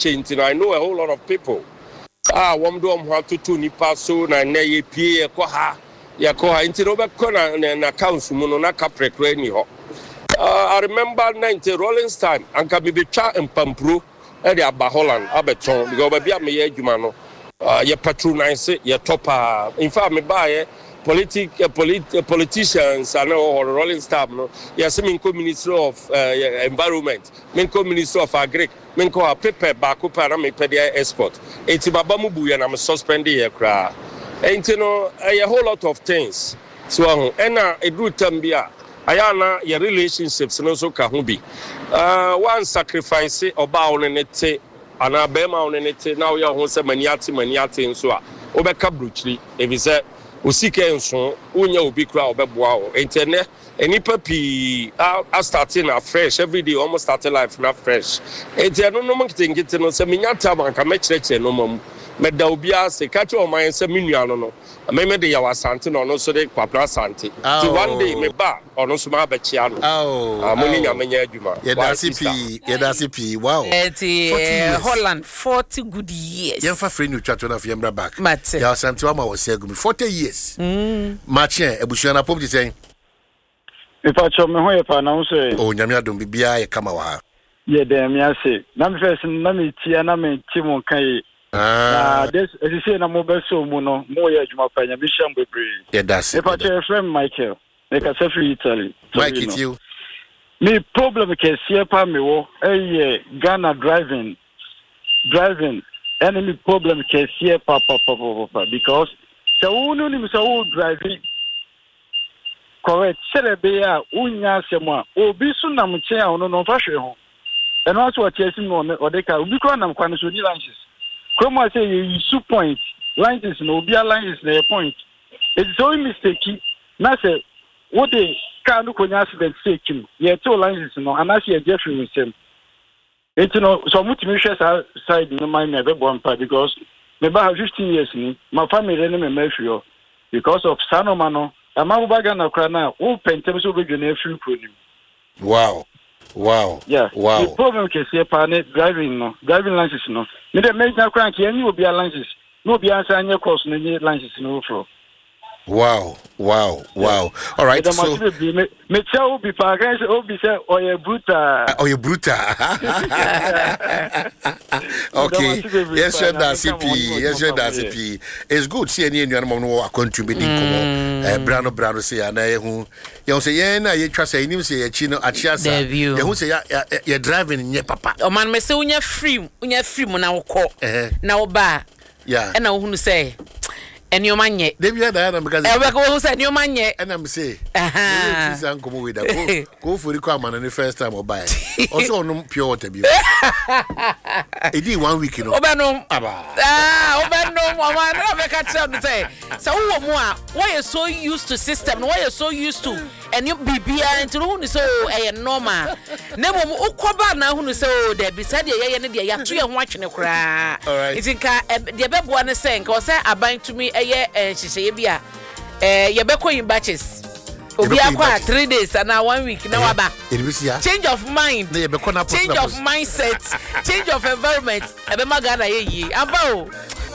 chain. I know a whole lot of people. One do want to two nipa so na ye pie koha into over corner na council mono na capre ni ho. I remember 90 Rollins time and can be cha and pampro e dey aba Holland abeton because be am ye adwuma no ye patronize ye topper. In fact me buy politicians and Rolling Star no yes me Minister of Environment me Minister of Agric me a paper back up na me pede export enti baba mu bu ya na me suspend here kra enti no a whole lot of things so and edru tambia ayana your relationships no so ka ho bi one sacrifice oba onenete ana bema onenete now ya ho se maniate nso a obeka bruchli ebise Usike nso unya obi kra obeboa o internet enipa pi a starting afresh every day almost starting life na fresh enti no no mkitingiti no se minyata banka mechereche no mam meda obi ase kache o man se minua no me de yawa sante no no so de kwapra sante ti one day me ba ono so ma bechia no amoni nyamenya adwuma ye da CP wow Holland 40 good years yemfa free new chat na fiembra back ya sante wa ma wo se gumi 40 years matche ebushua na pom ti sen ifa cho me ho ye pa na wo se o nyame adom bibia ye kama wa ye dem ya se na me first na me tia na me ti mo kan this is say na mo be so mu no mo ye adwuma pa nya bi sham bebre ye das ifa cho friend Michael make a free Italy Mike it you me problem ke sie pa me wo Ghana driving enemy problem ke sie pa because so unu ni so driving correct serebe ya unya asema obi su na mche a ono no fa hwe ho eno aso chesi no odeka obi kro na mkwane so ni lunches como say you 2 point lunches no obi lunches na point it's so mistake na say what the car no konya accident sake ye to lunches no anase ye Jeffrey wisem it no so mutimi hwe side no mind me be bompa because me ba 15 years ni my family no me mafio because of sanomano amabubaga na krana wo pentem so be dwena free pronim wow yeah wow the problem ke see pa ne driving license no me dey make na kran ke any obi license no obi answer anya course no any license no for wow all right so me tell obi pa guys obi say oye bruta okay yes sir da CP it's good see any anyone no contributing komo brano say na ehu you say ye na ye twa say nim say ye chi no achia sa ye hu say ye driving nye papa o man me say unya free mu na wokọ na wo ba yeah e na wo hunu say enyo manye dem ya da na because e we ko say enyo manye and am say this an komo we da go for the amana the first time o buy also on pure water bi e di 1 week no obeno mama na be ka tell me say so wo mu a why so used to system why you so used to and you bibia into hunu so normal na mo ukoba na hunu so de bi say de ye ne de ya to ye ho atwene kra itinka de bebo ne say nka o say aban to me ye hihye bia ye be koyin batches obi akwa 3 days and 1 week na waba change of mind change of mindset change of environment ebe magana ye yi aba o